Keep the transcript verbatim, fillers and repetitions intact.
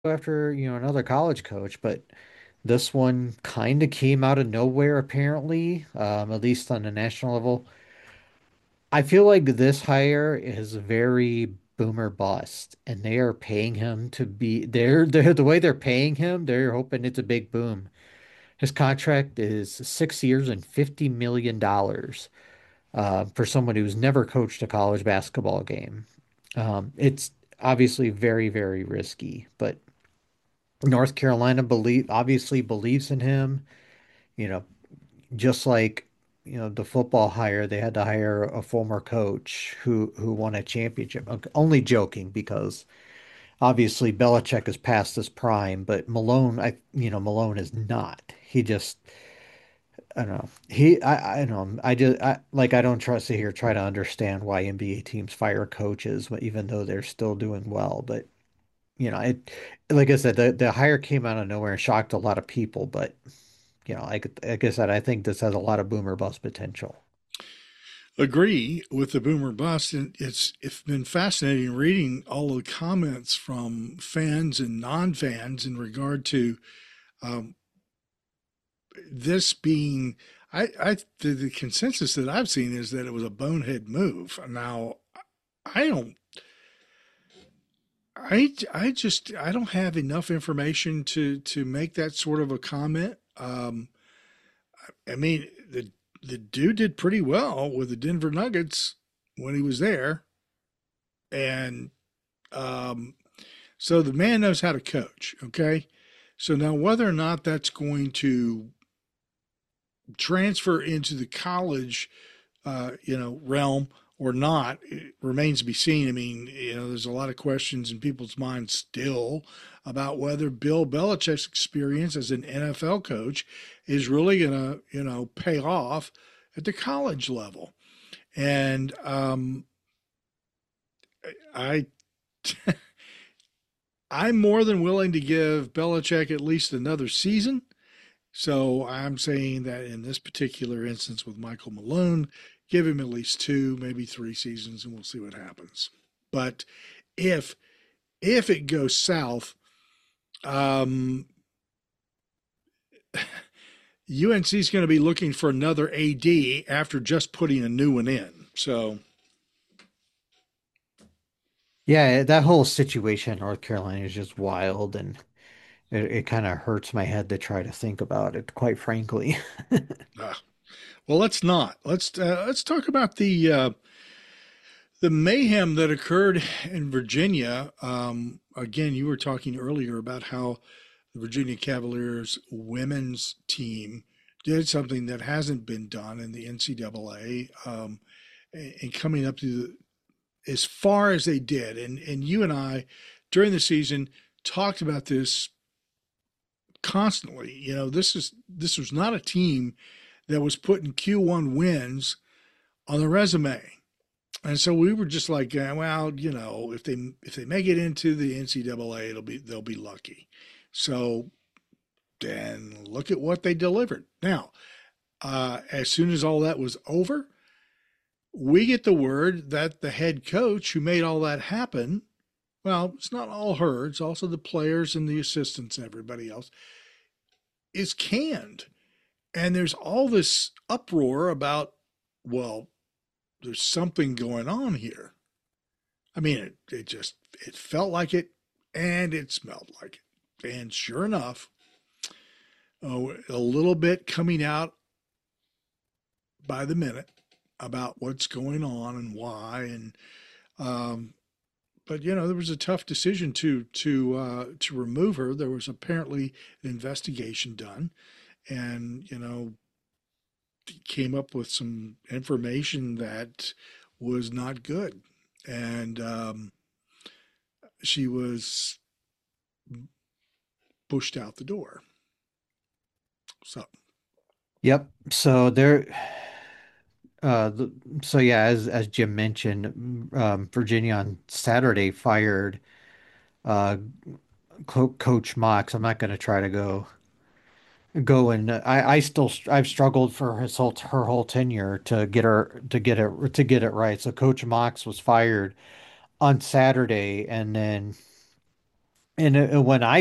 after, you know, another college coach, but this one kind of came out of nowhere, apparently, um, at least on the national level. I feel like this hire is very boomer bust, and they are paying him to be they're, they're the way they're paying him, they're hoping it's a big boom. His contract is six years and fifty million dollars uh, for someone who's never coached a college basketball game. Um, it's obviously very, very risky, but North Carolina believe obviously believes in him. You know, just like you know the football hire, they had to hire a former coach who who won a championship. Ok, only joking because obviously Belichick is past his prime, but Malone, I you know Malone is not. He just I don't know. He I I don't know. I just I like I don't trust to here try to understand why N B A teams fire coaches even though they're still doing well. But you know, it like I said, the the hire came out of nowhere and shocked a lot of people. But you know, like like I said, I think this has a lot of boomer bust potential. Agree with the boomer bust, and it's it's been fascinating reading all of the comments from fans and non-fans in regard to um, this being. I, I the, the consensus that I've seen is that it was a bonehead move. Now, I don't. I, I just I don't have enough information to to make that sort of a comment. Um, I mean, the the dude did pretty well with the Denver Nuggets when he was there, and um, so the man knows how to coach. Okay, so now whether or not that's going to transfer into the college, uh, you know, realm or not, it remains to be seen. I mean, you know, there's a lot of questions in people's minds still about whether Bill Belichick's experience as an N F L coach is really going to, you know, pay off at the college level. And um, I, I'm more than willing to give Belichick at least another season. So I'm saying that in this particular instance with Michael Malone, give him at least two, maybe three seasons, and we'll see what happens. But if if it goes south, um, U N C is going to be looking for another A D after just putting a new one in. So, Yeah, that whole situation in North Carolina is just wild, and it, it kind of hurts my head to try to think about it, quite frankly. uh, well, let's not. Let's uh, let's talk about the uh, the mayhem that occurred in Virginia. Um, again, you were talking earlier about how the Virginia Cavaliers women's team did something that hasn't been done in the N C double A, um, and coming up to the, as far as they did. And and you and I during the season talked about this constantly. You know, this is this was not a team that was putting Q one wins on the resume. And so we were just like, well, you know, if they if they make it into the N C double A, it'll be they'll be lucky. So then look at what they delivered. Now, uh, as soon as all that was over, we get the word that the head coach who made all that happen, well, it's not all her, it's also the players and the assistants and everybody else, is canned. And there's all this uproar about, well, there's something going on here. I mean, it, it just, it felt like it and it smelled like it. And sure enough, oh, a little bit coming out by the minute about what's going on and why. And, um, but you know, there was a tough decision to to uh, to remove her. There was apparently an investigation done, and you know, came up with some information that was not good, and um, she was pushed out the door. So, Yep. So there, uh, the, so yeah, as as Jim mentioned, um, Virginia on Saturday fired uh, Co Coach Mox. I'm not going to try to go go and uh, I I still str- I've struggled for his whole her whole tenure to get her to get it to get it right. So Coach Mox was fired on Saturday, and then And uh, when I